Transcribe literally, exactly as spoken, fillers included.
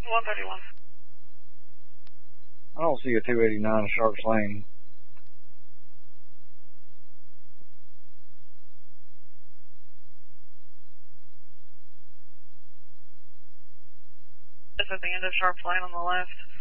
one thirty-one. I don't see a two eighty-nine in Sharps Lane. It's at the end of Sharps Lane on the left.